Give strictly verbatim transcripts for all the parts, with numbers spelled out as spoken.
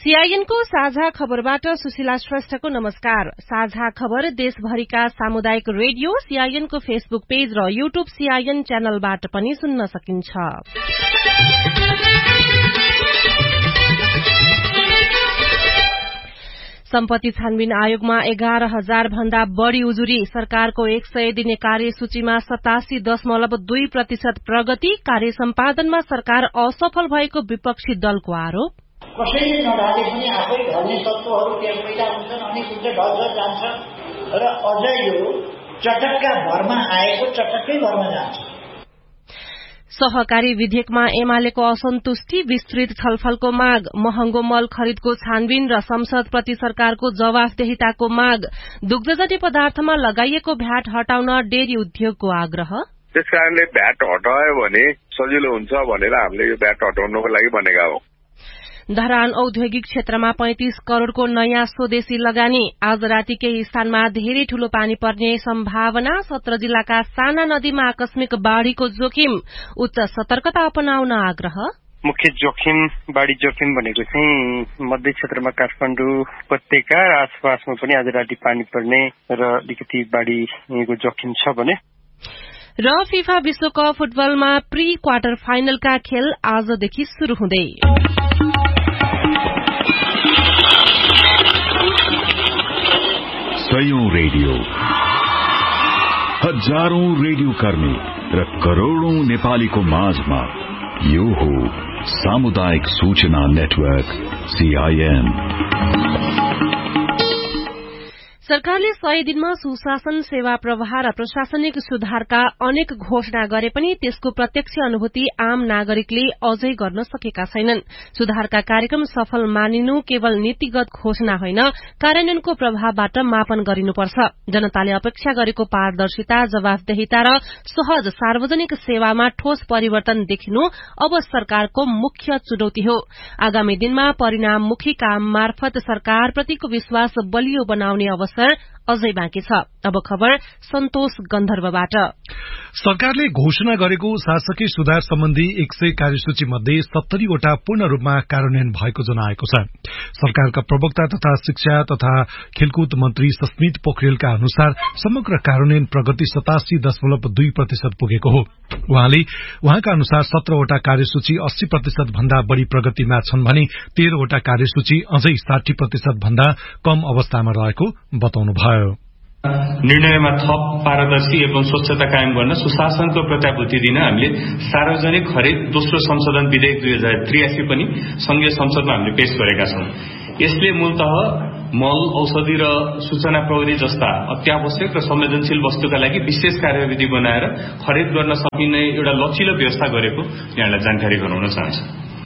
सीआईएनको साझा खबरबाट सुशीला श्रेष्ठको नमस्कार। साझा खबर देशभरिका सामुदायिक रेडियो सीआईएनको फेसबुक पेज र यूट्यूब सीआईएन च्यानलबाट पनि सुन्न सकिन्छ। सम्पत्ति छानबिन आयोगमा एघार हजार भन्दा बढ़ी उजुरी। सरकारको एक सय दिने कार्यसूचीमा सतासी दशमलव दुई प्रतिशत प्रगति। कार्य सम्पादनमा सरकार असफल भएको विपक्षी दलको आरोप। कसैले नढाले पनि आफै ढल्ने तत्त्वहरू त्यहाँ पैदा हुन्छन् अनि कुन चाहिँ ढल्छ जान्छ र अझ यो चटक्का भरमा आएको चटक्कै भरमा जान्छ। सहकारी विधेयकमा एमालेको असन्तुष्टि। विस्तृत छलफलको माग। महँगो मल खरिदको छानबिन र संसदप्रति सरकारको जवाफदेहिताको माग। दुग्धजन्य पदार्थमा लगाइएको भ्याट हटाउन डेरी उद्योगको आग्रह। त्यसकारणले भ्याट हटायो भने सजिलो हुन्छ भनेर हामीले यो भ्याट हटाउनको लागि भनेका हौ। धरान औद्योगिक क्षेत्रमा पैंतीस करोड़को नयाँ स्वदेशी लगानी। आज राति केही स्थानमा धेरै ठूलो पानी पर्ने सम्भावना। सत्र जिल्लाका साना नदीमा आकस्मिक बाढ़ीको जोखिम। उच्च सतर्कता अपनाउन आग्रह। मुख्य जोखिम बाढ़ी जोखिम भनेको चाहिँ मध्य क्षेत्रमा काठमाडौँ उपत्यका आसपासमा पनि आज राति पानी पर्ने र अलिकति बाढ़ीको जोखिम छ भने। र फिफा विश्वकप फुटबलमा प्री क्वार्टर फाइनलका खेल आजदेखि शुरू हुँदै। सयौं रेडियो, हजारौं रेडियो कर्मी र करोड़ौं नेपालीको माझमा यो हो सामुदायिक सूचना नेटवर्क सीआईएन। सरकारले सय दिनमा सुशासन, सेवा प्रवाह र प्रशासनिक सुधारका अनेक घोषणा गरे पनि त्यसको प्रत्यक्ष अनुभूति आम नागरिकले अझै गर्न सकेका छैनन्। सुधारका कार्यक्रम सफल मानिनु केवल नीतिगत घोषणा होइन, कार्यान्वयनको प्रभावबाट मापन गरिनुपर्छ। जनताले अपेक्षा गरेको पारदर्शिता, जवाफदेहिता र सहज सार्वजनिक सेवामा ठोस परिवर्तन देखिनु अब सरकारको मुख्य चुनौती हो। आगामी दिनमा परिणाममुखी काम मार्फत सरकारप्रतिको विश्वास बलियो बनाउने अवसर अझै बाँकी छ। अब खबर सन्तोष गन्धर्वबाट। सरकारले घोषणा गरेको शासकीय सुधार सम्बन्धी एक सय कार्यसूची मध्ये सत्तरीवटा पूर्ण रूपमा कार्यान्वयन भएको जनाएको छ। सरकारका प्रवक्ता तथा शिक्षा तथा खेलकुद मन्त्री सस्मित पोखरेलका अनुसार समग्र कार्यान्वयन प्रगति सतासी दशमलव दुई प्रतिशत पुगेको हो। उहाँले उहाँका अनुसार सत्रवटा कार्यसूची अस्सी प्रतिशत भन्दा बढ़ी प्रगतिमा छन् भने तेह्रवटा कार्यसूची अझै साठी प्रतिशत भन्दा कम अवस्थामा रहेको बताउनुभयो। निर्णयमा थप पारदर्शी एवं स्वच्छता कायम गर्न सुशासनको प्रत्याभूति दिन हामीले सार्वजनिक खरिद दोस्रो संशोधन विधेयक दुई हजार त्रियासी पनि संघीय संसदमा हामीले पेश गरेका छौं। यसले मूलतः मल, औषधि र सूचना प्रविधि जस्ता अत्यावश्यक र संवेदनशील वस्तुका लागि विशेष कार्यविधि बनाएर खरिद गर्न सकिने एउटा लचिलो व्यवस्था गरेको यहाँलाई जानकारी गराउन चाहन्छु।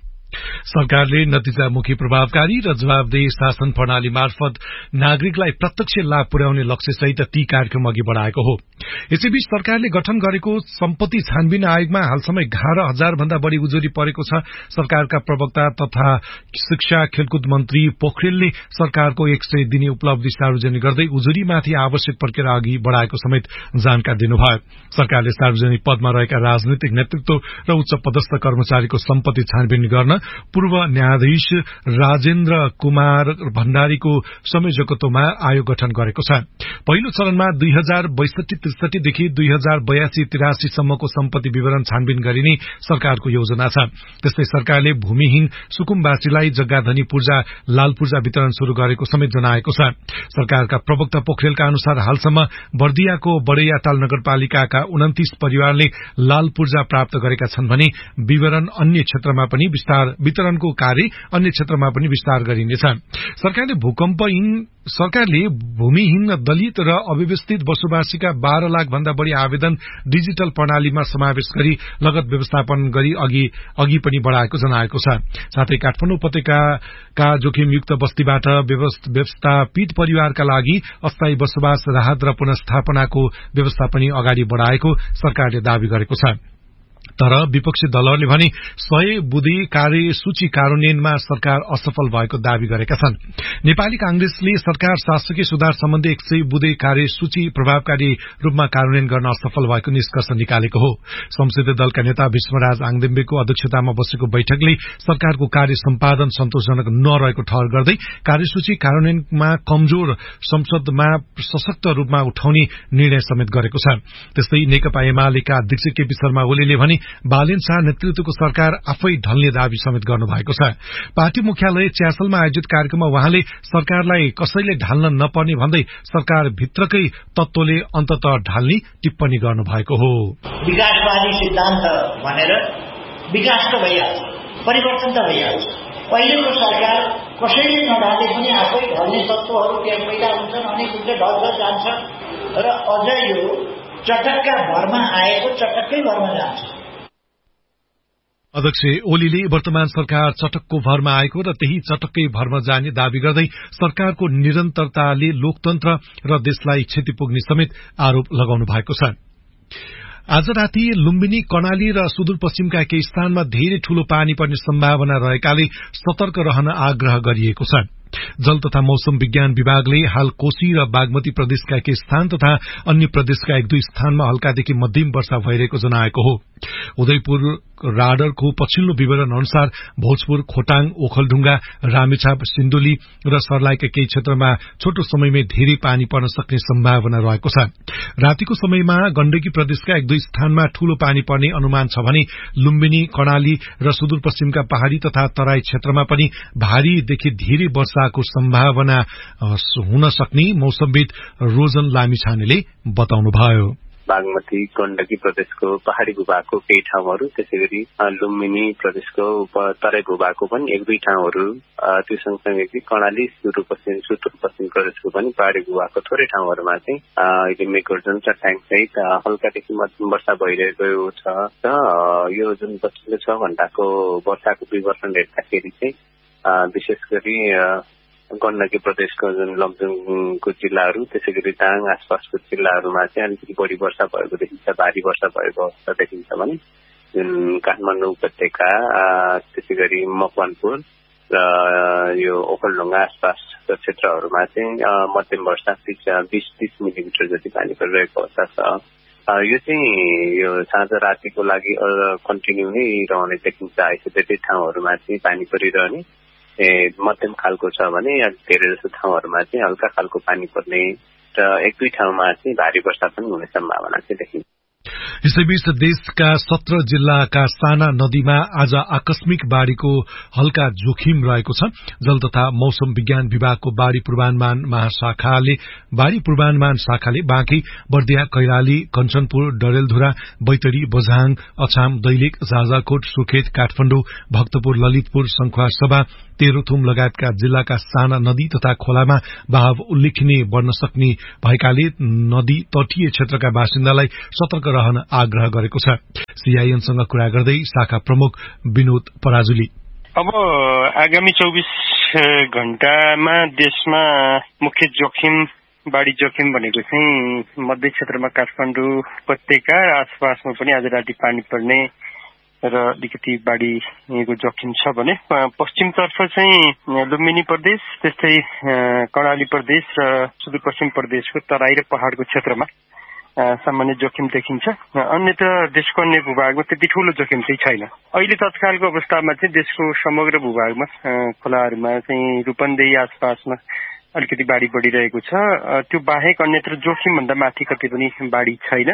सरकारले नतिजामुखी, प्रभावकारी र जवाबदेही शासन प्रणाली मार्फत नागरिकलाई प्रत्यक्ष लाभ पुर्याउने लक्ष्यसहित ती कार्यक्रम अघि बढ़ाएको हो। यसैबीच सरकारले गठन गरेको सम्पत्ति छानबिन आयोगमा हालसम्म एघार हजार भन्दा बढ़ी उजुरी परेको छ। सरकारका प्रवक्ता तथा शिक्षा खेलकुद मन्त्री पोखरेलले सरकारको एक सय दिने उपलब्धि सार्वजनिक गर्दै उजुरीमाथि आवश्यक प्रक्रिया अघि बढ़ाएको समेत जानकारी दिनुभयो। सरकारले सार्वजनिक पदमा रहेका राजनैतिक नेतृत्व र उच्च पदस्थ कर्मचारीको सम्पत्ति छानबिन गर्न पूर्व न्यायाधीश राजेन्द्र कुमार भण्डारीको संयोजकत्वमा आयोग गठन गरेको छ। पहिलो चरणमा दुई हजार बैसठी त्रिसठीदेखि दुई हजार बयासी तिरासी सम्मको सम्पत्ति विवरण छानबिन गरिने सरकारको योजना छ। त्यस्तै सरकारले भूमिहीन सुकुम्बासीलाई जग्गाधनी पूर्जा, लाल पूर्जा वितरण शुरू गरेको समेत जनाएको छ। सरकारका प्रवक्ता पोखरेलका अनुसार हालसम्म बर्दियाको बडैयाटाल नगरपालिकाका उन्तीस परिवारले लाल पूर्जा प्राप्त गरेका छन् भने विवरण अन्य क्षेत्रमा पनि विस्तार वितरणको कार्य अन्य क्षेत्रमा पनि विस्तार गरिनेछ। सरकारले भूकम्पहीन सरकारले भूमिहीन, दलित र अव्यवस्थित बसोबासीका बाह्र लाख भन्दा बढ़ी आवेदन डिजिटल प्रणालीमा समावेश गरी लगत व्यवस्थापन गरी अघि अघि पनि बढ़ाएको जनाएको छ। साथै काठमाडौँ उपत्यकाका जोखिमयुक्त बस्तीबाट व्यवस्थापित परिवारका लागि अस्थायी बसोबास राहत र पुनर्स्थापनाको व्यवस्था पनि अगाडि बढ़ाएको सरकारले दावी गरेको छ। तर विपक्षी दलहरूले भने सय बुँदे कार्यसूची कार्यान्वयनमा सरकार असफल भएको दावी गरेका छन्। नेपाली कांग्रेसले सरकार शासकीय सुधार सम्बन्धी एक सय बुँदे कार्यसूची प्रभावकारी रूपमा कार्यान्वयन गर्न असफल भएको निष्कर्ष निकालेको हो। संसदीय दलका नेता भीष्मराज आङदेम्बेको अध्यक्षतामा बसेको बैठकले सरकारको कार्य सम्पादन सन्तोषजनक नरहेको ठहर गर्दै कार्यसूची कार्यान्वयनमा कमजोर संसदमा सशक्त रूपमा उठाउने निर्णय समेत गरेको छ। त्यस्तै नेकपा एमालेका अध्यक्ष केपी शर्मा ओलीले भने बालेन शाह नेतृत्वको सरकार आफै ढल्ने दावी समेत गर्नु भएको छ। पार्टी मुख्यालय च्यासलमा आयोजित कार्यक्रममा उहाँले सरकारलाई कसैले ढाल्न नपर्ने भन्दै सरकार भित्रकै तत्वले अन्ततः ढाल्ने टिप्पणी गर्नु भएको हो। विकासवादी सिद्धान्त भनेर विकास त भइहाल्छ, परिवर्तन त भइहाल्छ। पहिलेको सरकार कसैले नढाले पनि आफै ढल्ने तत्त्वहरू त्यहाँ पैदा हुन्छन्, अनि कुन चाहिँ ढल्छ जान्छ र अझ यो चटक्का भरमा आएको चटक्कै भरमा जान्छ। अध्यक्ष ओलीले वर्तमान सरकार चटकको भरमा आएको र त्यही चटक्कै भरमा जाने दावी गर्दै सरकारको निरन्तरताले लोकतन्त्र र देशलाई क्षति पुग्ने समेत आरोप लगाउनु भएको छ। आज राति लुम्बिनी, कर्णाली र सुदूरपश्चिमका केही स्थानमा धेरै ठूलो पानी पर्ने सम्भावना रहेकाले सतर्क रहन आग्रह गरिएको छ। जल तथा मौसम विज्ञान विभागले हाल कोशी र बागमती प्रदेशका केही स्थान तथा अन्य प्रदेशका एक दुई स्थानमा हल्कादेखि मध्यम वर्षा भइरहेको जनाएको हो। उदयपुर राडरको पछिल्लो विवरण अनुसार भोजपुर, खोटाङ, ओखलढुंगा, रामेछाप, सिन्धुली र सर्लाहीका केही क्षेत्रमा छोटो समयमै धेरै पानी पर्न सक्ने सम्भावना रहेको छ। रातिको समयमा गण्डकी प्रदेशका एक दुई स्थानमा ठूलो पानी पर्ने अनुमान छ भने लुम्बिनी, कर्णाली र सुदूरपश्चिमका पहाड़ी तथा तराई क्षेत्रमा पनि भारीदेखि धेरै वर्षाको सम्भावना हुन सक्ने मौसमविद रोजन लामिछानेले बताउनुभयो। बागमती, गण्डकी प्रदेशको पहाड़ी भूभागको केही ठाउँहरू, त्यसै गरी लुम्बिनी प्रदेशको तराई भूभागको पनि एक दुई ठाउँहरू, त्यो सँगसँगै कर्णाली, सुदूरपश्चिम सुदूरपश्चिम प्रदेशको पनि पहाड़ी भूभागको थोरै ठाउँहरूमा चाहिँ अहिले मेघगर्जन चट्याङ सहित हल्कादेखि मध्यम वर्षा भइरहेको छ र यो जुन पछिल्लो छ घण्टाको वर्षाको विवरण हेर्दाखेरि चाहिँ विशेष गरी गण्डकी प्रदेशको जुन लमजुङको जिल्लाहरू, त्यसै गरी दाङ आसपासको जिल्लाहरूमा चाहिँ अलिकति बढी वर्षा भएको देखिन्छ, भारी वर्षा भएको अवस्था देखिन्छ भने जुन काठमाडौँ उपत्यका, त्यसै गरी मकवानपुर र यो ओखलढुङ्गा आसपासका क्षेत्रहरूमा चाहिँ मध्यम वर्षा बीस तीस मिलिमिटर जति पानी परिरहेको अवस्था छ। यो चाहिँ यो साँझ रातिको लागि कन्टिन्यू नै रहने देखिन्छ। आइसोलेटेड ठाउँहरूमा चाहिँ पानी परिरहने, ए मध्यम खालको छ भने धेरै जसो ठाउँहरूमा चाहिँ हल्का खालको पानी पर्ने र एक दुई ठाउँमा चाहिँ भारी वर्षा पनि हुने सम्भावना चाहिँ देखिन्छ। यसैबीच देशका सत्र जिल्लाका साना नदीमा आज आकस्मिक बाढ़ीको हल्का जोखिम रहेको छ। जल तथा मौसम विज्ञान विभागको बाढ़ी पूर्वानुमान महाशाखाले बाढ़ी पूर्वानुमान शाखाले बाँकी, बर्दिया, कैलाली, कञ्चनपुर, डडेलधुरा, बैतडी, बझाङ, अछाम, दैलेख, जाजरकोट, सुर्खेत, काठमाडौँ, भक्तपुर, ललितपुर, सङ्खुवासभा, तेह्रथुम लगायतका जिल्लाका साना नदी तथा खोलामा बहाव उल्लेखनीय बढ्न सक्ने भएकाले नदी तटीय क्षेत्रका बासिन्दालाई सतर्क रहन आग्रह गरेको छ। सीआईएनसँग कुरा गर्दै शाखा प्रमुख विनोद पराजुली, अब आगामी चौबिस घण्टामा देशमा मुख्य जोखिम बाढ़ी जोखिम भनेको चाहिँ मध्य क्षेत्रमा काठमाडौँ उपत्यका आसपासमा पनि आज राति पानी पर्ने र अलिकति बाढ़ीको जोखिम छ भने पश्चिमतर्फ चाहिँ लुम्बिनी प्रदेश, त्यस्तै कर्णाली प्रदेश र सुदूरपश्चिम प्रदेशको तराई र पहाड़को क्षेत्रमा सामान्य जोखिम देखिन्छ। अन्यथा देशको अन्य भूभागमा त्यति ठूलो जोखिम चाहिँ छैन। अहिले तत्कालको अवस्थामा चाहिँ देशको समग्र भूभागमा खोलाहरूमा चाहिँ रूपन्देही आसपासमा अलिकति बाढ़ी बढ़िरहेको छ। त्यो बाहेक अन्यत्र जोखिम भन्दा माथि कति पनि बाढ़ी छैन।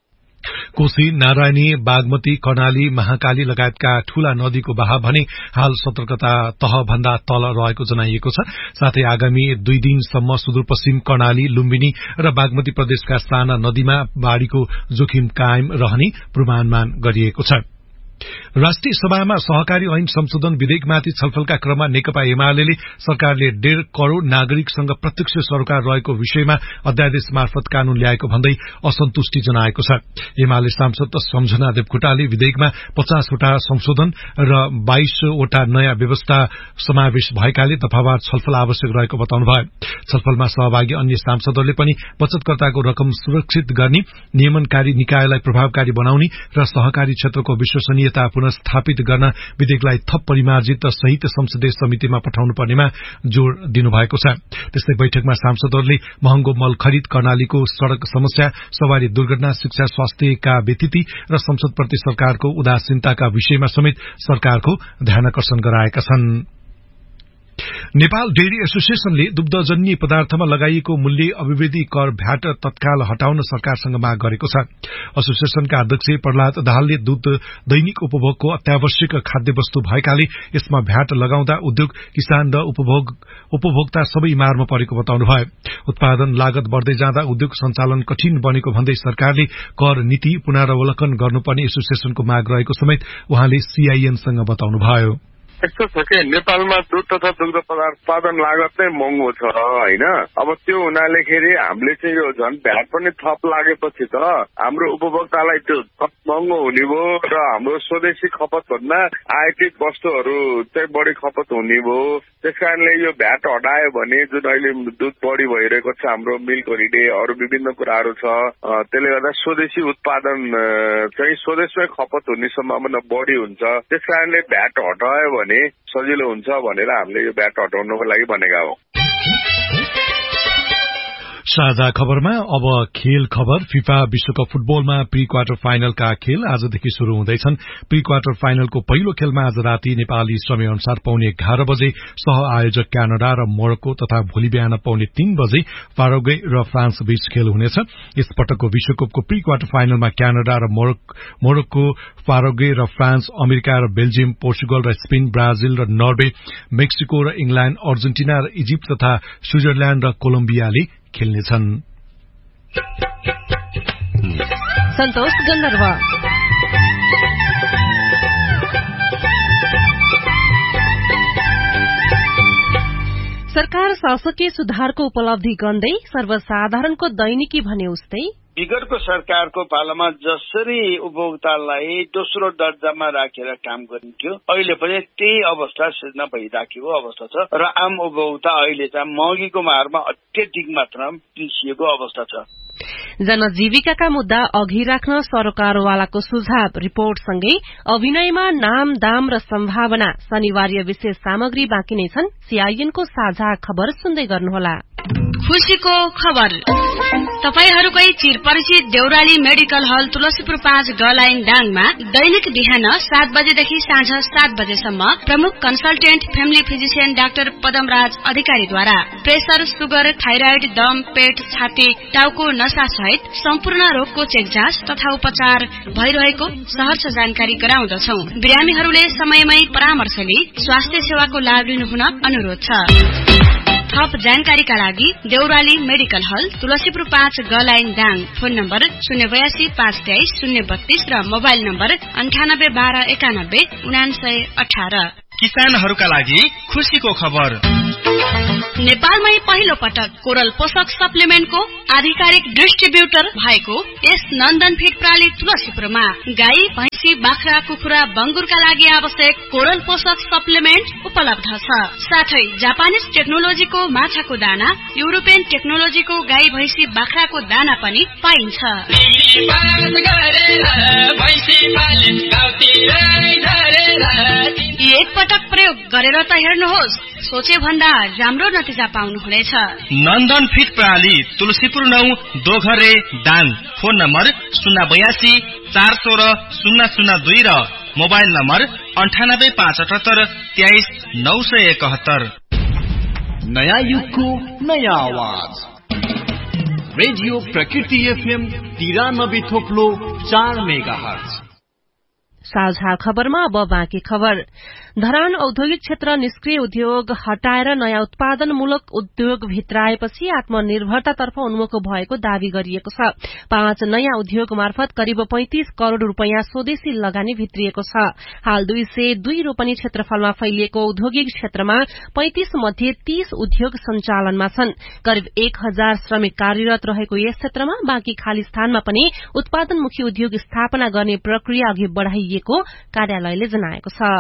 कोशी, नारायणी, बागमती, कर्णाली, महाकाली लगायतका ठूला नदीको बहाव भने हाल सतर्कता तह भन्दा तल रहेको जनाइएको छ। साथै आगामी दुई दिनसम्म सुदूरपश्चिम कर्णाली, लुम्बिनी र बागमती प्रदेशका साना नदीमा बाढ़ीको जोखिम कायम रहने पूर्वानुमान गरिएको छ। राष्ट्रिय सभामा सहकारी ऐन संशोधन विधेयकमाथि छलफलका क्रममा नेकपा एमाले सरकारले डेढ़ करोड़ नागरिकसँग प्रत्यक्ष सरोकार रहेको विषयमा अध्यादेश मार्फत कानून ल्याएको भन्दै असन्तुष्टि जनाएको छ। एमाले सांसद सम्झना देवकोटाले विधेयकमा पचासवटा संशोधन र बाइसवटा नयाँ व्यवस्था समावेश भएकाले दफावार छलफल आवश्यक रहेको बताउनुभयो। छलफलमा सहभागी अन्य सांसदहरूले पनि बचतकर्ताको रकम सुरक्षित गर्ने, नियमनकारी निकायलाई प्रभावकारी बनाउने र सहकारी क्षेत्रको विश्वसनीयता पुनर्स्थापित गर्न विधेयकलाई थप परिमार्जित सहित संसदीय समितिमा पठाउनु पर्नेमा जोड़ दिनुभएको छ। त्यस्तै बैठकमा सांसदहरूले महँगो मल खरिद, कर्णालीको सड़क समस्या, सवारी दुर्घटना, शिक्षा, स्वास्थ्यका व्यतिथि र संसदप्रति सरकारको उदासीनताका विषयमा समेत सरकारको ध्यानाकर्षण गराएका छन्। नेपाल डेयरी एसोसिएशनले दुग्धजन्य पदार्थमा लगाइएको मूल्य अविवेदी कर भ्याट तत्काल हटाउन सरकारसँग माग गरेको छ। एसोसिएशनका अध्यक्ष प्रहलाद दाहालले दूध दैनिक उपभोगको अत्यावश्यक खाद्य वस्तु भएकाले यसमा भ्याट लगाउँदा उद्योग, किसान र उपभोग उपभोक्ता सबै मारमा परेको बताउनुभयो। उत्पादन लागत बढ़दै जाँदा उद्योग सञ्चालन कठिन बनेको भन्दै सरकारले कर नीति पुनरावलोकन गर्नुपर्ने एसोसिएशनको माग रहेको समेत उहाँले सीआईएनसँग बताउनुभयो। यस्तो छ कि नेपालमा दुध तथा दुग्ध पदार्थ उत्पादन लागत नै महँगो छ होइन। अब त्यो हुनाले खेरि हामीले चाहिँ यो झन् भ्याट पनि थप लागेपछि त हाम्रो उपभोक्तालाई त्यो थप महँगो हुने भयो र हाम्रो स्वदेशी खपत भन्दा आयातित वस्तुहरू चाहिँ बढी खपत हुने भयो। त्यसकारणले यो भ्याट हटायो भने जुन अहिले दुध बढी भइरहेको छ, हाम्रो मिल्क होलिडे अरू विभिन्न कुराहरू छ, त्यसले गर्दा स्वदेशी उत्पादन चाहिँ स्वदेशमै खपत हुने सम्भावना बढी हुन्छ। त्यसकारणले भ्याट हटायो भने सजिलो हुन्छ भनेर हामीले यो भ्याट हटाउनको लागि भनेका हौ। साझा खबरमा अब खेल खबर। फिफा विश्वकप फुटबलमा प्री क्वार्टर फाइनलका खेल आजदेखि शुरू हुँदैछन्। प्री क्वार्टर फाइनलको पहिलो खेलमा आज राति नेपाली समय अनुसार पौने एघार बजे सह आयोजक क्यानाडा र मोरक्को तथा भोलि बिहान पौने तीन बजे पाराग्वे र फ्रान्स बीच खेल हुनेछ। यस पटकको विश्वकपको प्री क्वार्टर फाइनलमा क्यानाडा र मोरक्को, पाराग्वे र फ्रान्स, अमेरिका र बेल्जियम, पोर्चुगल र स्पेन, ब्राजिल र नर्वे, मेक्सिको र इंग्ल्याण्ड, अर्जेन्टिना र इजिप्ट तथा स्विजरल्याण्ड र कोलम्बियाले खेल्नेछन्। सन्तोष गन्धर्व। सरकार शासकीय सुधारको उपलब्धि गन्दै सर्वसाधारणको दैनिकी भने उस्तै विगतको सरकारको पालामा जसरी उपभोक्तालाई दोस्रो दर्जामा राखेर काम गरिन्थ्यो, अहिले पनि त्यही अवस्था सृजना भइराखेको अवस्था छ र आम उपभोक्ता अहिले चाहिँ महँगीको मारमा अत्यधिक मात्रामा पिसिएको अवस्था छ। जनजीविकाका मुद्दा अघि राख्न सरकारवालाको सुझाव रिपोर्टसँगै अभिनयमा नाम, दाम र सम्भावना शनिवार्य विशेष सामग्री बाँकी नै छन्। सीआईएनको साझा खबर सुन्दै गर्नुहोला। खुशीको खबर। तपाईहरूकै चिरपरिचित देउराली मेडिकल हल तुलसीपुर पाँच ग लाइन डाङमा दैनिक बिहान सात बजेदेखि साँझ सात बजेसम्म प्रमुख consultant family physician doctor Padamraj अधिकारीद्वारा प्रेसर, सुगर, थाइराइड, दम, पेट, छाती, टाउको नसा सहित सम्पूर्ण रोगको चेक जाँच तथा उपचार भइरहेको सहर्ष जानकारी गराउँदछौ। बिरामीहरूले समयमै परामर्श लिई स्वास्थ्य सेवाको लाभ लिनुहुन अनुरोध छ। थप जानकारीका लागि देउराली मेडिकल हल तुलसीपुर पाँच ग लाइन दाङ। फोन नम्बर शून्य बयासी पाँच तेइस शून्य बत्तीस र मोबाइल नम्बर अन्ठानब्बे बाह्र एकानब्बे उनासय अठार। किसानहरूका लागि खुशीको खबर। नेपालमै पहिलो पटक कोरल पोषक सप्लिमेन्टको आधिकारिक डिस्ट्रिब्युटर भएको यस नन्दन फिड प्रणाली तुलसीपुरमा गाई, भैंसी, बाख्रा, कुखुरा, बंगुरका लागि आवश्यक कोरल पोषक सप्लिमेन्ट उपलब्ध छ। साथै जापानिज टेक्नोलोजीको माछाको दाना, युरोपियन टेक्नोलोजीको गाई, भैंसी, बाख्राको दाना पनि पाइन्छ। एक पटक प्रयोग गरेर त हेर्नुहोस्, सोचे भन्दा राम्रो नतिजा पाउनुहुनेछ। नन्दन फिड प्रणाली तुलसीपुर नौ दोघरे दाङ। फोन नम्बर शून्य बयासी चार सोह्र शून्य शून्य दुई र मोबाइल नम्बर अन्ठानब्बे पाँच अठहत्तर तेइस नौ सय एकहत्तर। नयाँ युगको नयाँ आवाज रेडियो प्रकृति एफएम तिरानब्बे थोप्लो चार मेगा हर्ज। साझा खबरमा अब बाँकी खबर। धरान औद्योगिक क्षेत्र निष्क्रिय उद्योग हटाएर नयाँ उत्पादनमूलक उद्योग भित्राएपछि आत्मनिर्भरतातर्फ उन्मुख भएको दावी गरिएको छ। पाँच नयाँ उद्योग मार्फत करिब पैंतिस करोड़ रूपियाँ स्वदेशी लगानी भित्रिएको छ। हाल दुई सय दुई रोपनी क्षेत्रफलमा फैलिएको औद्योगिक क्षेत्रमा पैंतिस मध्ये तीस उद्योग सञ्चालनमा छन्। करिब एक हजार श्रमिक कार्यरत रहेको यस क्षेत्रमा बाँकी खाली स्थानमा पनि उत्पादनमुखी उद्योग स्थापना गर्ने प्रक्रिया अघि बढ़ाइएको कार्यालयले जनाएको छ।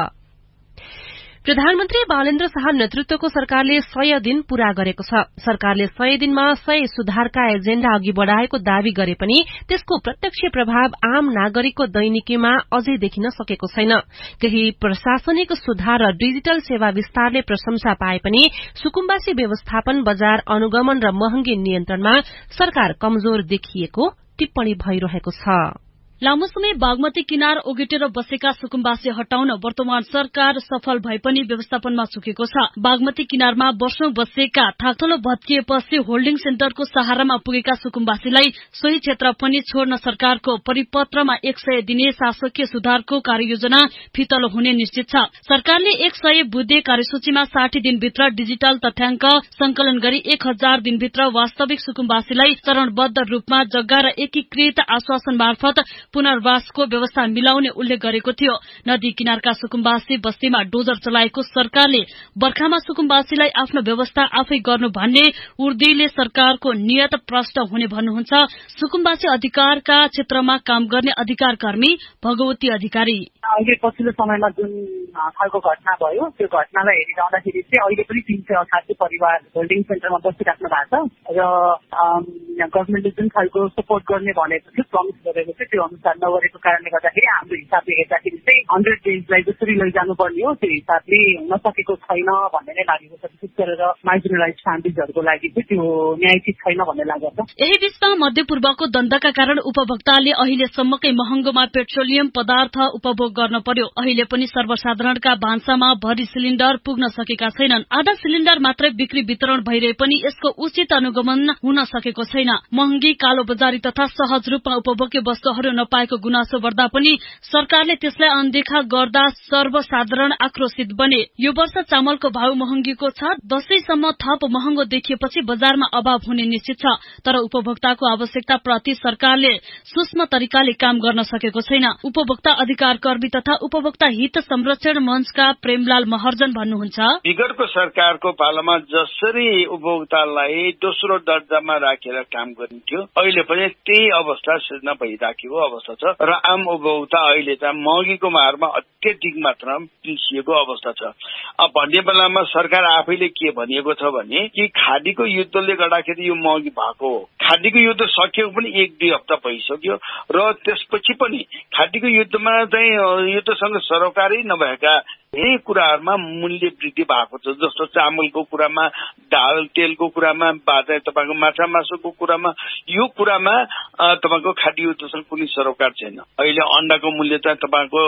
प्रधानमन्त्री बालेन्द्र शाह नेतृत्वको सरकारले सय दिन पूरा गरेको छ। सरकारले सय दिनमा सय सुधारका एजेण्डा अघि बढ़ाएको दावी गरे पनि त्यसको प्रत्यक्ष प्रभाव आम नागरिकको दैनिकीमा अझै देखिन सकेको छैन। केही प्रशासनिक सुधार र डिजिटल सेवा विस्तारले प्रशंसा पाए पनि सुकुम्बासी व्यवस्थापन, बजार अनुगमन र महँगी नियन्त्रणमा सरकार कमजोर देखिएको टिप्पणी भइरहेको छ। लामो समय बागमती किनार ओगटेर बसेका सुकुम्बासी हटाउन वर्तमान सरकार सफल भए पनि व्यवस्थापनमा चुकेको छ। बागमती किनारमा वर्षौं बसेका थाक्थलो भत्किएपछि होल्डिङ सेन्टरको सहारामा पुगेका सुकुम्बासीलाई सोही क्षेत्र पनि छोड्न सरकारको परिपत्रमा एक सय दिने शासकीय सुधारको कार्ययोजना फितलो हुने निश्चित छ। सरकारले एक सय बुँदे कार्यसूचीमा साठी दिनभित्र डिजिटल तथ्याङ्क संकलन गरी एक हजार दिनभित्र वास्तविक सुकुम्बासीलाई चरणबद्ध रूपमा जग्गा र एकीकृत आश्वासन मार्फत पुनर्वासको व्यवस्था मिलाउने उल्लेख गरेको थियो। नदी किनारका सुकुम्बासी बस्तीमा डोजर चलाएको सरकारले बर्खामा सुकुम्बासीलाई आफ्नो व्यवस्था आफै गर्नु भन्ने उर्दीले सरकारको नियत प्रष्ट हुने भन्नुहुन्छ सुकुम्बासी अधिकारका क्षेत्रमा काम गर्ने अधिकार कर्मी भगवती अधिकारी। अहिले पछिल्लो समयमा जुन खालको घटना भयो त्यो घटनालाई हेरिरहँदाखेरि चाहिँ अहिले पनि तीन सय अठासी परिवार होल्डिङ सेन्टरमा बसिराख्नु भएको छ र गभर्मेन्टले जुन खालको सपोर्ट गर्ने भनेको थियो, प्रमिस गरेको थियो, त्यो अनुसार नगरेको कारणले गर्दाखेरि हाम्रो हिसाबले हेर्दाखेरि चाहिँ हन्ड्रेड डेजलाई जसरी लैजानु पर्ने हो त्यो हिसाबले हुन सकेको छैन भन्ने नै लागेको छ। विशेष गरेर मार्जिनलाइज फ्यामिलीजहरूको लागि चाहिँ त्यो न्यायिक छैन भन्ने लागेको छ। यही बीचमा मध्यपूर्वको द्वन्द्वका कारण उपभोक्ताले अहिलेसम्मकै महँगोमा पेट्रोलियम पदार्थ उपभोग गर्न पर्यो। अहिले पनि सर्वसाधारणका भान्सामा भरि सिलिण्डर पुग्न सकेका छैनन्। आधा सिलिण्डर मात्रै बिक्री वितरण भइरहे पनि यसको उचित अनुगमन हुन सकेको छैन। महँगी, कालो बजारी तथा सहज रूपमा उपभोग्य वस्तुहरू नपाएको गुनासो बढ्दा पनि सरकारले त्यसलाई अनदेखा गर्दा सर्वसाधारण आक्रोशित बने। यो वर्ष चामलको भाव महँगीको छ। दशैंसम्म थप महँगो देखिएपछि बजारमा अभाव हुने निश्चित छ। तर उपभोक्ताको आवश्यकता प्रति सरकारले सूक्ष्म तरिकाले काम गर्न सकेको छैन। उपभोक्ता अधिकार कर्मी तथा उपभोक्ता हित संरक्षण मंचका प्रेमलाल महर्जन भन्नुहुन्छ, विगतको सरकारको पालामा जसरी उपभोक्तालाई दोस्रो दर्जामा राखेर काम गरिन्थ्यो अहिले पनि त्यही अवस्था सृजना भइराखेको अवस्था छ र आम उपभोक्ता अहिले चाहिँ महँगीको मारमा अत्यधिक मात्रामा पिसिएको अवस्था छ। अब भन्ने बेलामा सरकार आफैले के भनिएको छ भने कि खादीको युद्धले गर्दाखेरि यो महँगी भएको हो। खादीको युद्ध सकिएको पनि एक दुई हप्ता भइसक्यो र त्यसपछि पनि खादीको युद्धमा चाहिँ युद्धसँग सरोकारी नभएका धेरै कुराहरूमा मूल्य वृद्धि भएको छ। जस्तो चामलको कुरामा, दाल तेलको कुरामा, बाजा तपाईँको माछा मासुको कुरामा, यो कुरामा तपाईँको खाद्य युद्धसँग कुनै सरोकार छैन। अहिले अण्डाको मूल्य चाहिँ तपाईँको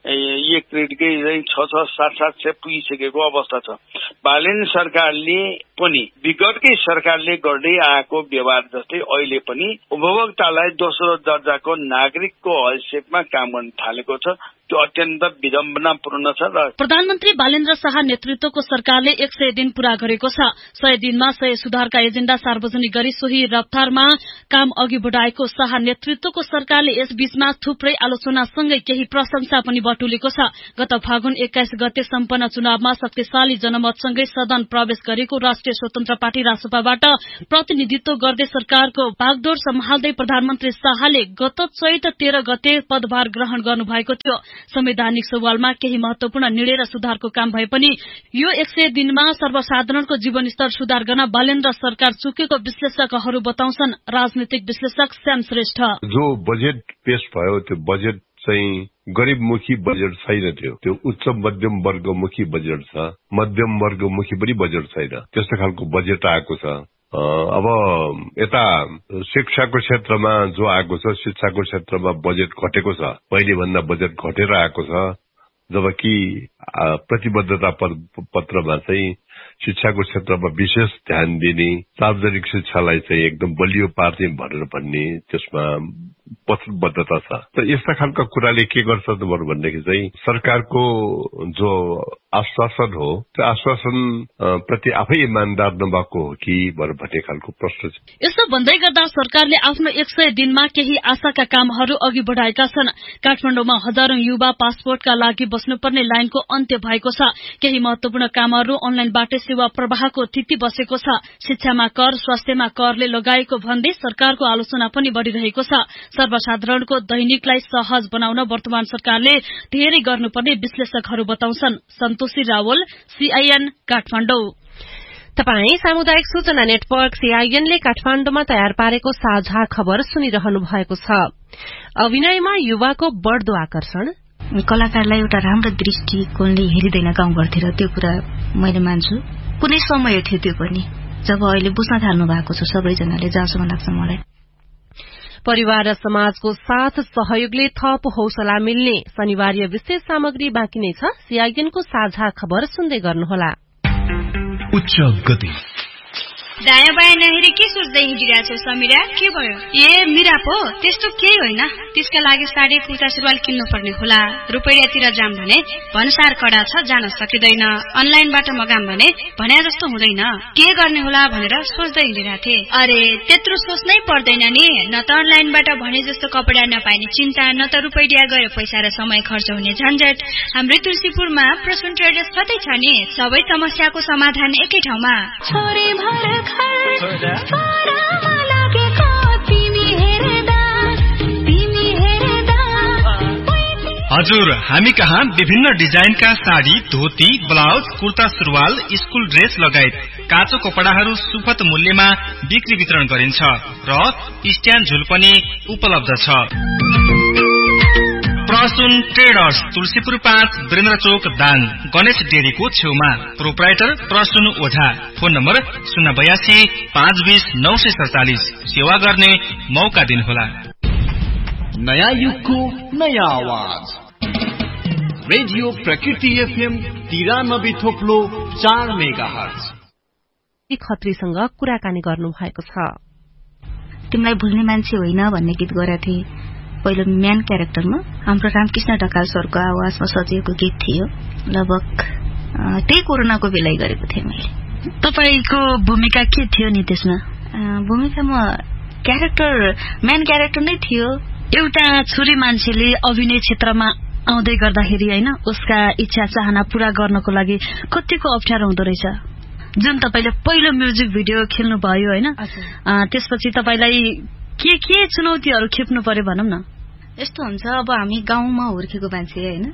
एक क्रेटकै छ छ सात सात सय पुगिसकेको अवस्था छ। बालेन सरकारले पनि विगतकै सरकारले गर्दै आएको व्यवहार जस्तै अहिले पनि उपभोक्तालाई दोस्रो दर्जाको नागरिकको हैसियतमा काम गर्न थालेको छ। त्यो अत्यन्त विडम्बनापूर्ण छ। र प्रधानमन्त्री बालेन्द्र शाह नेतृत्वको सरकारले एक सय दिन पूरा गरेको छ। सय दिनमा सय सुधारका एजेण्डा सार्वजनिक गरी सोही रफ्तारमा काम अघि बढ़ाएको शाह नेतृत्वको सरकारले यस बीचमा थुप्रै आलोचनासँगै केही प्रशंसा पनि बटुलेको छ। गत फागुन एक्काइस गते सम्पन्न चुनावमा शक्तिशाली जनमतसँगै सदन प्रवेश गरेको राष्ट्रिय स्वतन्त्र पार्टी रासपाबाट प्रतिनिधित्व गर्दै सरकारको भागडोर सम्हाल्दै प्रधानमन्त्री शाहले गत चैत तेह्र गते पदभार ग्रहण गर्नुभएको थियो। संवैधानिक सवालमा केही महत्वपूर्ण निर्णय र सुधारको काम भए पनि यो एक सय दिनमा सर्वसाधारणको जीवनस्तर सुधार गर्न बालेन्द्र सरकार चुकेको विश्लेषकहरू बताउँछन्। राजनीतिक विश्लेषक श्याम श्रेष्ठ, जो बजेट पेश भयो त्यो बजेट चाहिँ गरीबमुखी बजेट छैन। थियो त्यो उच्च मध्यम वर्गमुखी बजेट छ, मध्यम वर्गमुखी पनि बजेट छैन। त्यस्तो खालको बजेट आएको छ। अब यता शिक्षाको क्षेत्रमा जो आएको छ, शिक्षाको क्षेत्रमा बजेट घटेको छ, पहिले भन्दा बजेट घटेर आएको छ। जबकि प्रतिबद्धता पत्रमा चाहिँ शिक्षाको क्षेत्रमा विशेष ध्यान दिने, सार्वजनिक शिक्षालाई चाहिँ एकदम बलियो पार्ने भनेर भन्ने, त्यसमा वचनबद्धता छ। त यस्ता खालका कुराले के गर्छ त भन्दाखेरि चाहिँ सरकारको जो आश्वासन हो त्यो आश्वासन प्रति आफै इमान्दार नभएको हो कि भन्ने खालको प्रश्न छ। यसो भन्दै गर्दा सरकारले आफ्नो एक सय दिनमा केही आशाका कामहरू अघि बढ़ाएका छन्। काठमाडौँमा हजारौं युवा पासपोर्टका लागि बस्नुपर्ने लाइनको अन्त्य भएको छ। केही महत्वपूर्ण कामहरू अनलाइनबाटै सेवा प्रवाहको तिथि बसेको छ। शिक्षामा कर, स्वास्थ्यमा करले लगाएको भन्दै सरकारको आलोचना पनि बढ़िरहेको छ। सर्वसाधारणको दैनिकलाई सहज बनाउन वर्तमान सरकारले धेरै गर्नुपर्ने विश्लेषकहरू बताउँछन्। सन्तोषी रावल, सीआईएन, काठमाडौँ। तपाई सामुदायिक सूचना नेटवर्क सीआईएनले काठमाडौँमा तयार पारेको साझा खबर सुनिरहनु भएको छ। अभिनयमा युवाको बढ़दो आकर्षण, कलाकारलाई एउटा राम्रो दृष्टिकोणले हेरिँदैन गाउँघरतिर, त्यो कुरा मैले मान्छु। कुनै समय थियो त्यो पनि, जब अहिले बुझ्न थाल्नु भएको छ सबैजनाले, जहाँसम्म लाग्छ मलाई। परिवार र समाजको साथ सहयोगले थप हौसला मिल्ने शनिबारीय विशेष सामग्री बाँकी नै छ। सीआईएनको साझा खबर सुन्दै गर्नुहोला। उच्च गति दायाँ बायाँ नहेरी के सोच्दै हिँडिरहेछौ समीरा? के भयो? ए मिरा पो त्यस्तो केही होइन। त्यसका लागि साडी कुर्ता सुरुवाल किन्नु पर्ने होला। रुपैयाँतिर जाम भने भन्सार कडा छ, जान सकिँदैन। अनलाइनबाट मगाम भने भन्या जस्तो हुँदैन। के गर्ने होला भनेर सोच्दै हिँडिरहेथे। अरे त्यत्रो सोच्नै पर्दैन नि। न त अनलाइनबाट भने जस्तो कपडा नपाइने चिन्ता, न त रुपैयाँ गएर पैसा र समय खर्च हुने झन्झट। हाम्रै तुलसीपुरमा प्रसून ट्रेडर्स कतै छ नि। सबै समस्याको समाधान एकै ठाउँमा। छोरी भर हजुर, हामी कहाँ विभिन्न डिजाइनका साडी, धोती, ब्लाउज, कुर्ता सुरुवाल, स्कुल ड्रेस लगायत काँचो कपडाहरू सुपथ मूल्यमा बिक्री वितरण गरिन्छ र स्ट्यान्ड झुल पनि उपलब्ध छ। प्रसून ट्रेडर्स, तुलसीपुर पाँच, वीरेन्द्र चोक, दाङ, गणेश डेरीको छेउमा। प्रोप्राइटर प्रसून ओझा। फोन नम्बर शून्य बयासी पाँच बीस नौ सय सडचालिस। सेवा गर्ने मौका दिनुहोला। नयाँ युगको नयाँ आवाज रेडियो प्रकृति एफएम तिरानब्बे थोप्लो चार मेगा हर्ज। खत्रीसँग कुराकानी गर्नु भएको छ। तिमीलाई भुल्ने मान्छे होइन भन्ने गीत गरेका थिए पहिलो म्यान क्यारेक्टरमा। हाम्रो रामकृष्ण ढकाल सरको आवाजमा सजिएको गीत थियो। लगभग त्यही कोरोनाको बेलै गरेको थिएँ मैले। तपाईको भूमिका के थियो नि त्यसमा? भूमिका म क्यारेक्टर म्यान क्यारेक्टर नै थियो। एउटा छोरी मान्छेले अभिनय क्षेत्रमा आउँदै गर्दाखेरि होइन, उसका इच्छा चाहना पूरा गर्नको लागि कतिको अप्ठ्यारो हुँदो रहेछ। जुन तपाईले पहिलो म्युजिक भिडियो खेल्नु भयो होइन, त्यसपछि तपाईलाई के के चुनौतीहरू खेप्नु पर्यो भनौँ न? यस्तो हुन्छ, अब हामी गाउँमा हुर्केको मान्छे होइन,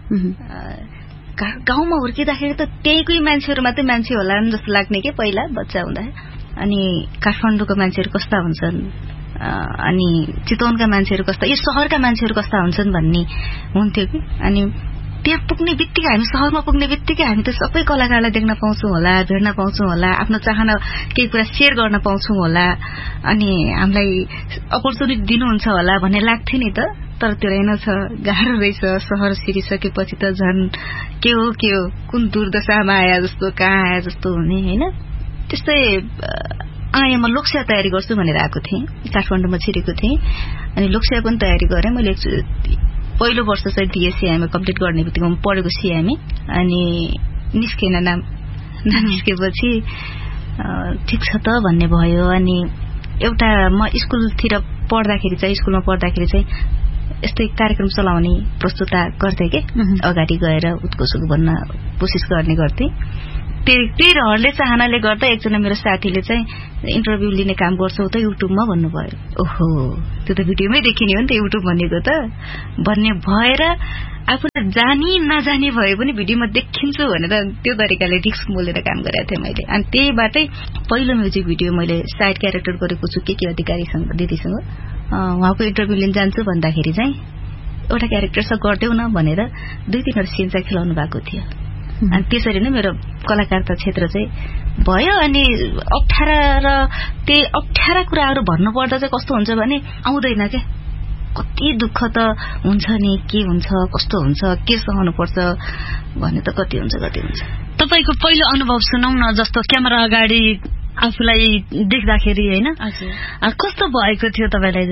गाउँमा हुर्किँदाखेरि त त्यहीकै मान्छेहरू मात्रै मान्छे होला जस्तो लाग्ने के पहिला बच्चा हुँदा। अनि काठमाडौँको मान्छेहरू कस्ता हुन्छन्, अनि चितवनका मान्छेहरू कस्ता, यो सहरका मान्छेहरू कस्ता हुन्छन् भन्ने हुन्थ्यो कि। अनि त्यहाँ पुग्ने बित्तिकै, हामी सहरमा पुग्ने बित्तिकै हामी त सबै कलाकारलाई देख्न पाउँछौँ होला, भेट्न पाउँछौँ होला, आफ्नो चाहना केही कुरा सेयर गर्न पाउँछौँ होला, अनि हामीलाई अपर्च्युनिटी दिनुहुन्छ होला भन्ने लाग्थ्यो नि त। तर त्यो रहेनछ, गाह्रो रहेछ। सहर छिरिसकेपछि त झन् के हो के हो, कुन दुर्दशामा आए जस्तो, कहाँ आए जस्तो हुने होइन। त्यस्तै आएँ म लोकसेवा तयारी गर्छु भनेर आएको थिएँ, काठमाडौँमा छिरेको थिएँ। अनि लोकसेवा पनि तयारी गरेँ मैले। पहिलो वर्ष चाहिँ डिएसिआईमा कम्प्लिट गर्ने बित्तिकै म पढेको सिआइएमए, अनि निस्केन नाम। ननिस्केपछि ठिक छ त भन्ने भयो। अनि एउटा म स्कुलतिर पढ्दाखेरि चाहिँ, स्कुलमा पढ्दाखेरि चाहिँ यस्तै कार्यक्रम चलाउने प्रस्तुता गर्थेँ कि, अगाडि गएर उत्कोसुक भन्न कोसिस गर्ने गर्थेँ। त्यही त्यही रहरले चाहनाले गर्दा एकजना मेरो साथीले चाहिँ इन्टरभ्यू लिने काम गर्छौ त युट्युबमा भन्नुभयो। ओहो, त्यो त भिडियोमै देखिने हो नि त युट्युब भनेको त भन्ने भएर आफूलाई जानी नजानी भए पनि भिडियोमा देखिन्छु भनेर त्यो तरिकाले रिस्क मोलेर काम गरेको थिएँ मैले। अनि त्यहीबाटै पहिलो म्युजिक भिडियो मैले साइड क्यारेक्टर गरेको छु के के अधिकारीसँग, दिदीसँग। उहाँको इन्टरभ्यू लिन जान्छु भन्दाखेरि चाहिँ एउटा क्यारेक्टर छ गरिदेऊ न भनेर दुई तिनवटा सिन चाहिँ खेलाउनु भएको थियो। अनि त्यसरी नै मेरो कलाकारिता क्षेत्र चाहिँ भयो। अनि अप्ठ्यारा र त्यही अप्ठ्यारा कुराहरू भन्नुपर्दा चाहिँ कस्तो हुन्छ भने आउँदैन क्या। कति दुःख त हुन्छ नि, के हुन्छ, कस्तो हुन्छ, के सहनु पर्छ भन्ने त कति हुन्छ कति हुन्छ। तपाईको पहिलो अनुभव सुनाउ न, जस्तो क्यामेरा अगाडि आफूलाई देख्दाखेरि होइन कस्तो भएको थियो तपाईलाई चाहिँ?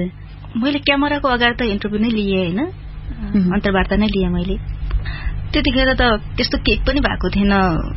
मैले क्यामेराको अगाडि त इन्टरभ्यू नै लिएँ होइन, अन्तर्वार्ता नै लिएँ मैले। त्यतिखेर त त्यस्तो केही पनि भएको थिएन,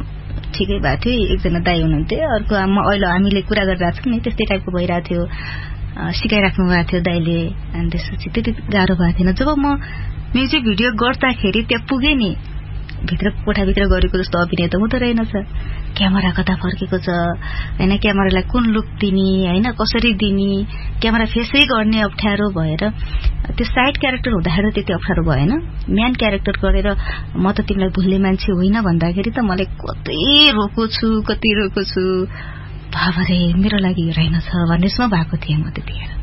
ठिकै भएको थियो। एकजना दाइ हुनुहुन्थ्यो, अर्को अहिले हामीले कुरा गरिरहेको छौँ नि त्यस्तै टाइपको भइरहेको थियो, सिकाइराख्नु भएको थियो दाइले। अनि त्यसपछि त्यति गाह्रो भएको थिएन। जब म म्युजिक भिडियो गर्दाखेरि त्यहाँ पुगेँ नि, भित्र कोठाभित्र गरेको जस्तो अभिनय त हुँदो रहेनछ। क्यामेरा कता फर्केको छ होइन, क्यामेरालाई कुन लुक दिने होइन, कसरी दिने, क्यामेरा फेसै गर्ने अप्ठ्यारो भएर त्यो साइड क्यारेक्टर हुँदाखेरि त्यति अप्ठ्यारो भएन। मेन क्यारेक्टर गरेर म त तिमीलाई भुल्ने मान्छे होइन भन्दाखेरि त मलाई कति रोको छु कति रोको छु बाबरे मेरो लागि यो रहेनछ भन्नेसम्म भएको थिएँ म त्यतिखेर।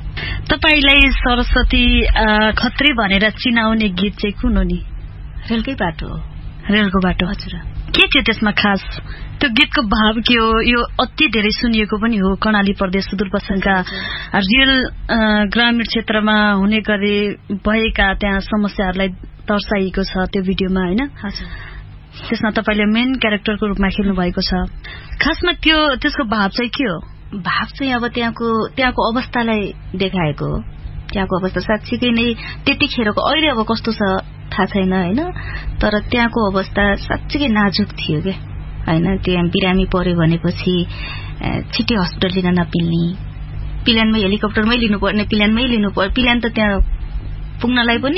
तपाईलाई सरस्वती खत्री भनेर चिनाउने गीत चाहिँ कुन हो नि? रेलकै बाटो हो। रेलको बाटो। हजुर। के थियो त्यसमा खास? त्यो गीतको भाव के हो? यो अति धेरै सुनिएको पनि हो। कर्णाली प्रदेश सुदूरपश्चिमका रियल ग्रामीण क्षेत्रमा हुने गरे भएका त्यहाँ समस्याहरूलाई दर्शाइएको छ त्यो भिडियोमा होइन? हजुर। त्यसमा तपाईले मेन क्यारेक्टरको रूपमा खेल्नु भएको छ। खासमा त्यो त्यसको भाव चाहिँ के हो? भाव चाहिँ अब त्यहाँको त्यहाँको अवस्थालाई देखाएको हो। त्यहाँको अवस्था साँच्चीकै नै त्यतिखेरको, अहिले अब कस्तो छ थाहा छैन होइन, तर त्यहाँको अवस्था साँच्चीकै नाजुक थियो क्या होइन। त्यहाँ बिरामी पर्यो भनेपछि छिट्टै हस्पिटल लिन नपिल्ने, प्लेनमै हेलिकप्टरमै लिनुपर्ने, प्लेनमै लिनु पर्यो। प्लेन त त्यहाँ पुग्नलाई पनि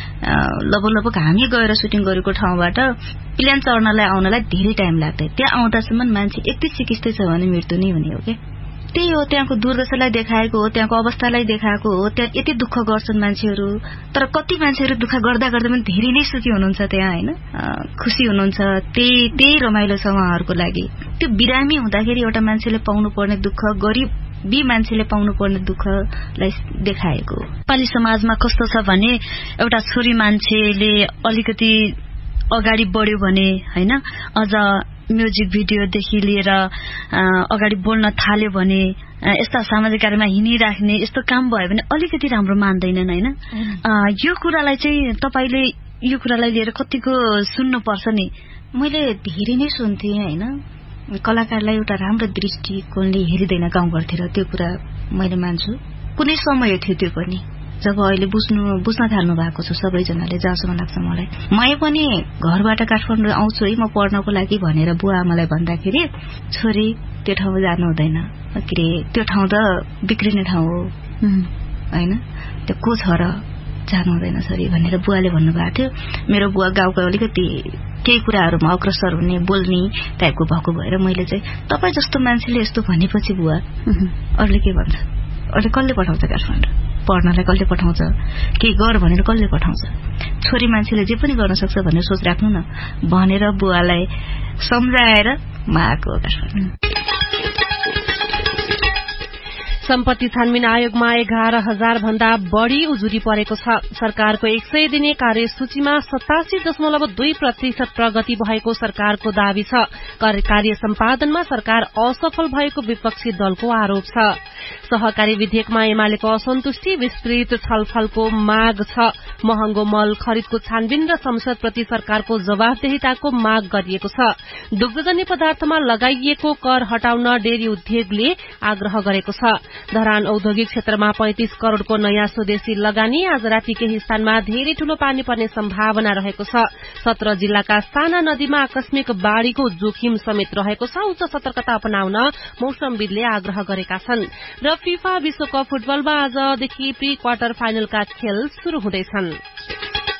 लगभग लगभग हामी गएर सुटिङ गरेको ठाउँबाट प्लेन चढ्नलाई आउनलाई धेरै टाइम लाग्थ्यो। त्यहाँ आउँदासम्म मान्छे यति सिकिस्तै छ भने मृत्यु नै हुने हो क्या। त्यही हो, त्यहाँको दुर्दशालाई देखाएको हो, त्यहाँको अवस्थालाई देखाएको हो। त्यहाँ यति दुःख गर्छन् मान्छेहरू, तर कति मान्छेहरू दुःख गर्दा गर्दा पनि धेरै नै सुखी हुनुहुन्छ त्यहाँ होइन, खुसी हुनुहुन्छ। त्यही त्यही रमाइलो छ उहाँहरूको लागि। त्यो बिरामी हुँदाखेरि एउटा मान्छेले पाउनु पर्ने दुःख, गरिब बी मान्छेले पाउनु पर्ने दुःखलाई देखाएको। नेपाली समाजमा कस्तो छ भने एउटा छोरी मान्छेले अलिकति अगाडि बढ्यो भने होइन, अझ म्युजिक भिडियोदेखि लिएर अगाडि बोल्न थाल्यो भने, यस्ता सामाजिक कार्यमा हिँडिराख्ने यस्तो काम भयो भने अलिकति राम्रो मान्दैनन् होइन। यो कुरालाई चाहिँ तपाईले यो कुरालाई लिएर कतिको सुन्नुपर्छ नि? मैले धेरै नै सुन्थेँ होइन। कलाकारलाई एउटा राम्रो दृष्टिकोणले हेरिँदैन गाउँघरतिर, त्यो कुरा मैले मान्छु। कुनै समय थियो त्यो पनि जब अहिले बुझ्नु बुझ्न थाल्नु भएको छ सबैजनाले, जहाँसम्म लाग्छ मलाई। मै पनि घरबाट काठमाडौँ आउँछु है म पढ्नको लागि भनेर बुवा आमालाई भन्दाखेरि छोरी त्यो ठाउँमा जानु हुँदैन, के अरे त्यो ठाउँ त बिग्रिने ठाउँ हो होइन, त्यो को छ र जानु हुँदैन छोरी भनेर बुवाले भन्नुभएको थियो। मेरो बुवा गाउँको अलिकति केही कुराहरूमा अग्रसर हुने बोल्ने टाइपको भएको भएर मैले चाहिँ तपाईँ जस्तो मान्छेले यस्तो भनेपछि बुवा अरूले के भन्छ, अरूले कसले पठाउँछ काठमाडौँ पढ्नलाई, कसले पठाउँछ, केही गर भनेर कसले पठाउँछ, छोरी मान्छेले जे पनि गर्न सक्छ भनेर सोच राख्नु न भनेर बुवालाई सम्झाएर म आएको काठमाडौँ। सम्पत्ति छानबिन आयोगमा एघार हजार भन्दा बढ़ी उजुरी परेको छ। सरकारको एक सय दिने कार्यसूचीमा सतासी दशमलव दुई प्रतिशत प्रगति भएको सरकारको दावी छ। कार्य सम्पादनमा सरकार असफल भएको विपक्षी दलको आरोप छ। सहकारी विधेयकमा एमालेको असन्तुष्टि, विस्तृत छलफलको माग छ। महँगो मल खरिदको छानबिन र संसदप्रति सरकारको जवाफदेहिताको माग गरिएको छ। दुग्धजन्य पदार्थमा लगाइएको कर हटाउन डेरी उद्योगले आग्रह गरेको छ। धरान औद्योगिक क्षेत्रमा पैंतीस करोड़को नयाँ स्वदेशी लगानी। आज राति केही स्थानमा धेरै ठूलो पानी पर्ने सम्भावना रहेको छ। सत्र जिल्लाका साना नदीमा आकस्मिक बाढ़ीको जोखिम समेत रहेको छ। उच्च सतर्कता अपनाउन मौसमविदले आग्रह गरेका छन्। र फिफा विश्वकप फुटबलमा आजदेखि प्री क्वार्टर फाइनलका खेल शुरू हुँदैछन्।